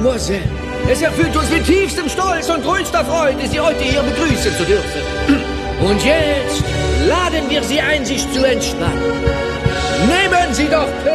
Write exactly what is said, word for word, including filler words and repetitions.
Mademoiselle, es erfüllt uns mit tiefstem Stolz und größter Freude, Sie heute hier begrüßen zu dürfen. Und jetzt laden wir Sie ein, sich zu entspannen. Nehmen Sie doch